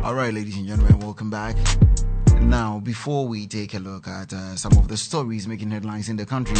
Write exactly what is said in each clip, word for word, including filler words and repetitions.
All right, ladies and gentlemen, welcome back. Now, before we take a look at uh, some of the stories making headlines in the country,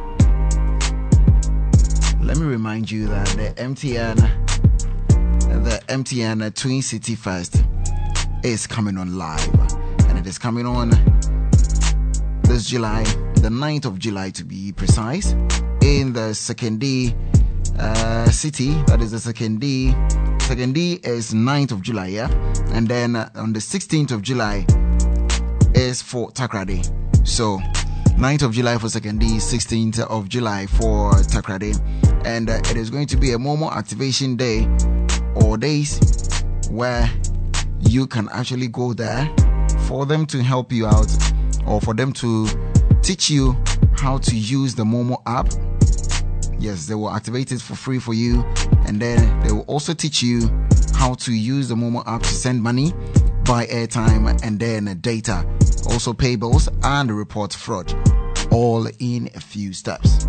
let me remind you that the M T N, the M T N Twin City Fest is coming on live, and it is coming on this July, the ninth of July to be precise, in the Sekondi uh, city. That is the Sekondi. Sekondi is ninth of July, yeah, and then uh, on the sixteenth of July is for Takoradi. So ninth of July for Sekondi, sixteenth of July for Takoradi, and uh, it is going to be a Momo activation day or days where you can actually go there for them to help you out, or for them to teach you how to use the Momo app. Yes, they will activate it for free for you, and then they will also teach you how to use the Momo app to send money, buy airtime, and then data, also pay bills and report fraud, all in a few steps.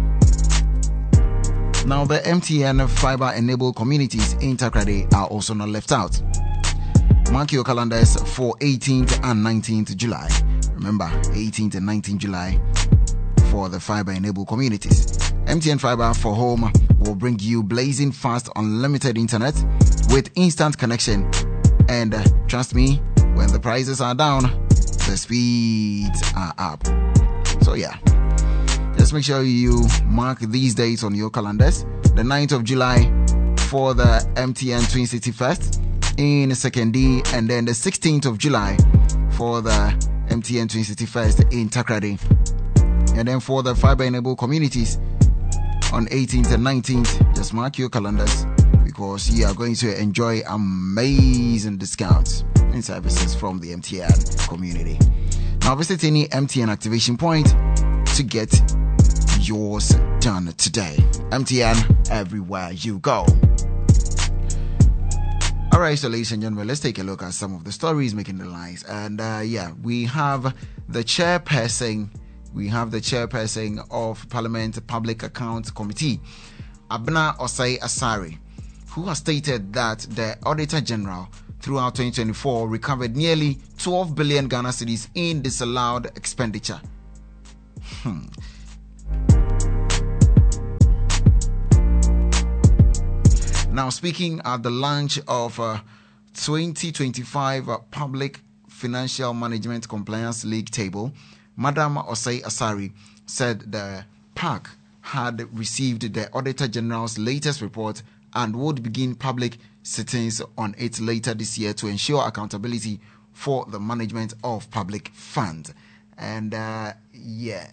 Now, the M T N fiber-enabled communities in Takoradi are also not left out. Mark your calendars for eighteenth and nineteenth July. Remember, eighteenth and nineteenth July for the fiber-enabled communities. M T N Fiber for Home will bring you blazing fast unlimited internet with instant connection. And uh, trust me, when the prices are down, the speeds are up. So yeah, just make sure you mark these dates on your calendars. The ninth of July for the M T N Twin City Fest in Sekondi, and then the sixteenth of July for the M T N Twin City Fest in Takoradi. And then for the fiber-enabled communities on eighteenth and nineteenth, just mark your calendars, because you are going to enjoy amazing discounts and services from the M T N community. Now visit any M T N activation point to get yours done today. M T N, everywhere you go. All right, so ladies and gentlemen, let's take a look at some of the stories making the lines. And uh, yeah, we have the chairperson We have the chairperson of Parliament Public Accounts Committee, Abena Osei Asare, who has stated that the Auditor General throughout twenty twenty-four recovered nearly twelve billion Ghana cedis in disallowed expenditure. Hmm. Now, speaking at the launch of uh, twenty twenty-five uh, Public Financial Management Compliance League table, Madam Osei Asare said the P A C had received the Auditor General's latest report and would begin public sittings on it later this year to ensure accountability for the management of public funds. And uh, yeah,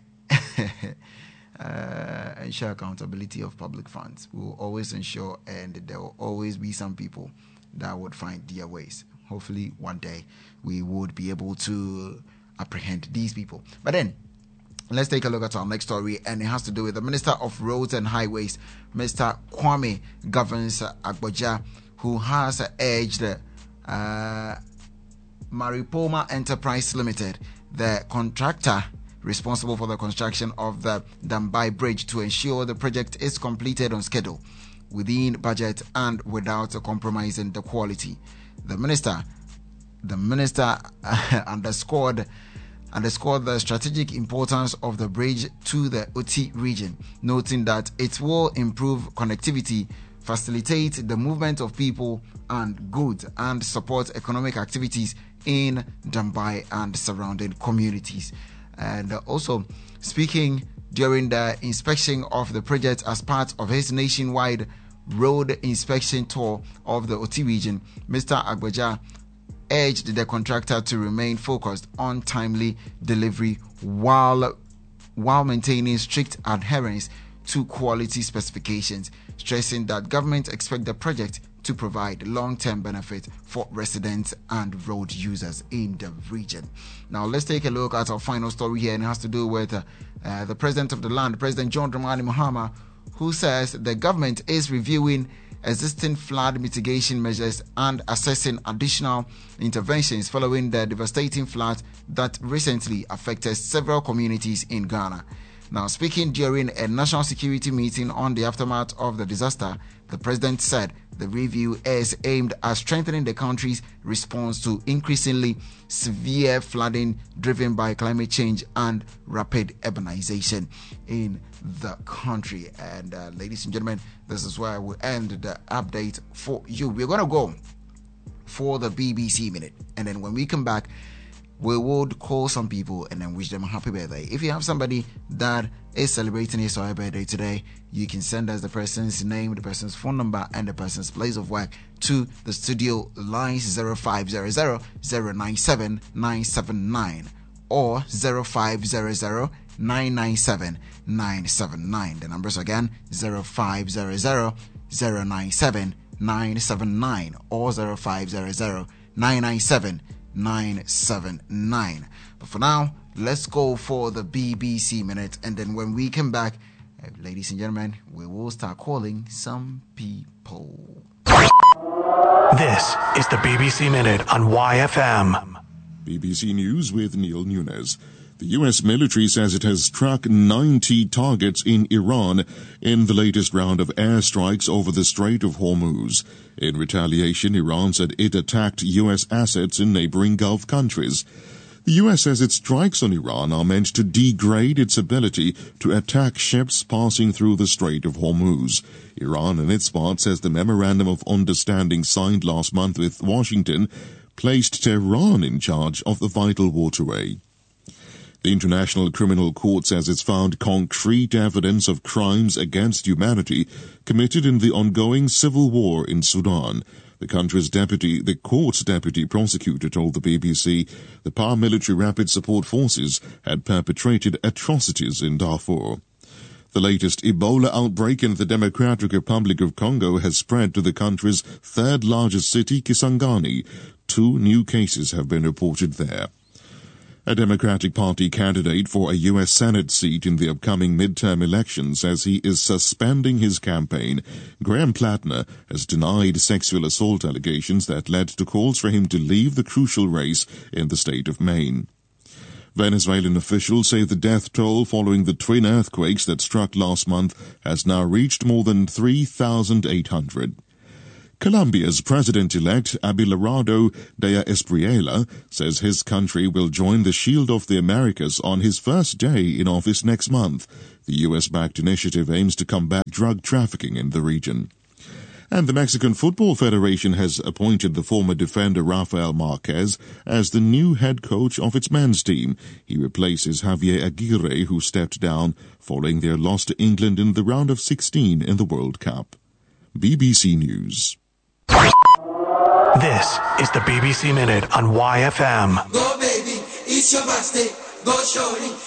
uh, ensure accountability of public funds. We will always ensure, and there will always be some people that would find their ways. Hopefully one day we would be able to apprehend these people. But then, let's take a look at our next story, and it has to do with the Minister of Roads and Highways, Mister Kwame Governs Agboja, who has urged uh, Maripoma Enterprise Limited, the contractor responsible for the construction of the Dambai Bridge, to ensure the project is completed on schedule, within budget, and without compromising the quality. The minister, the minister uh, underscored underscored the strategic importance of the bridge to the Oti region, noting that it will improve connectivity, facilitate the movement of people and goods, and support economic activities in Dambai and surrounding communities. And also, speaking during the inspection of the project as part of his nationwide road inspection tour of the Oti region, Mister Agboja urged the contractor to remain focused on timely delivery while while maintaining strict adherence to quality specifications, stressing that government expect the project to provide long-term benefit for residents and road users in the region. Now, let's take a look at our final story here, and it has to do with uh, uh, the president of the land, President John Dramani Mahama, who says the government is reviewing existing flood mitigation measures and assessing additional interventions following the devastating flood that recently affected several communities in Ghana. Now, speaking during a national security meeting on the aftermath of the disaster, The president said the review is aimed at strengthening the country's response to increasingly severe flooding driven by climate change and rapid urbanization in the country. And uh, ladies and gentlemen, this is where I will end the update for you. We're going to go for the B B C Minute, and then when we come back, we would call some people and then wish them a happy birthday. If you have somebody that is celebrating his or her birthday today, you can send us the person's name, the person's phone number, and the person's place of work to the studio lines zero five zero zero, zero nine seven, nine seven nine or zero five zero zero, nine nine seven, nine seven nine. The numbers again, zero five zero zero, zero nine seven, nine seven nine or zero five zero zero, nine nine seven, nine seven nine. But for now, let's go for the B B C Minute, and then when we come back, uh, ladies and gentlemen, we will start calling some people. This is the B B C Minute on Y F M. B B C News with Neil Nunes. The U S military says it has struck ninety targets in Iran in the latest round of airstrikes over the Strait of Hormuz. In retaliation, Iran said it attacked U S assets in neighboring Gulf countries. The U S says its strikes on Iran are meant to degrade its ability to attack ships passing through the Strait of Hormuz. Iran, on its part, says the memorandum of understanding signed last month with Washington placed Tehran in charge of the vital waterway. The International Criminal Court says it's found concrete evidence of crimes against humanity committed in the ongoing civil war in Sudan. The country's deputy, the court's deputy prosecutor told the B B C the paramilitary Rapid Support Forces had perpetrated atrocities in Darfur. The latest Ebola outbreak in the Democratic Republic of Congo has spread to the country's third largest city, Kisangani. Two new cases have been reported there. A Democratic Party candidate for a U S Senate seat in the upcoming midterm election says he is suspending his campaign. Graham Plattner has denied sexual assault allegations that led to calls for him to leave the crucial race in the state of Maine. Venezuelan officials say the death toll following the twin earthquakes that struck last month has now reached more than three thousand eight hundred. Colombia's president-elect Abelardo de Espriella says his country will join the Shield of the Americas on his first day in office next month. The U S-backed initiative aims to combat drug trafficking in the region. And the Mexican Football Federation has appointed the former defender Rafael Marquez as the new head coach of its men's team. He replaces Javier Aguirre, who stepped down following their loss to England in the round of sixteen in the World Cup. B B C News. This is the B B C Minute on Y F M. Go baby, it's your birthday. Go shorty.